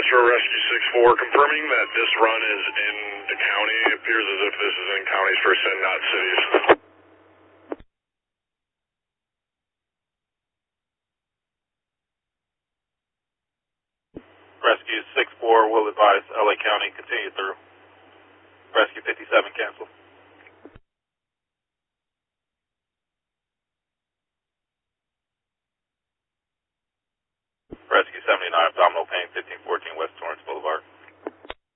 for Rescue 6-4, confirming that this run is in the county. It appears as if this is in counties first and not cities. Rescue 6-4 will advise LA County continue through. Rescue 57 cancel. Rescue 79 abdominal pain 1514 West